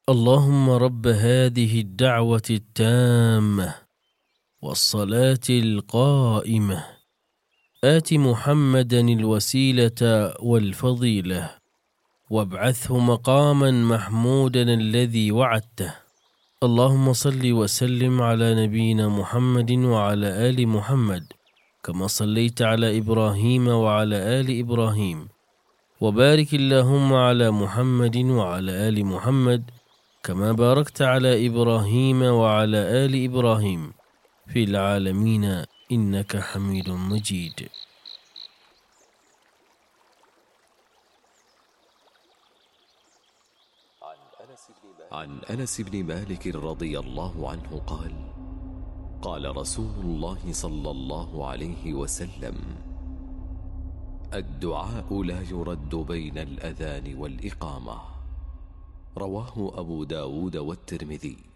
اللهم رب هذه الدعوة التامة والصلاة القائمة آت محمدا الوسيلة والفضيلة وابعثه مقاما محمودا الذي وعدته. اللهم صل وسلم على نبينا محمد وعلى آل محمد كما صليت على إبراهيم وعلى آل إبراهيم، وبارك اللهم على محمد وعلى آل محمد كما باركت على إبراهيم وعلى آل إبراهيم في العالمين إنك حميد مجيد. عن أنس بن مالك رضي الله عنه قال: قال رسول الله صلى الله عليه وسلم: الدعاء لا يرد بين الأذان والإقامة. رواه أبو داود والترمذي.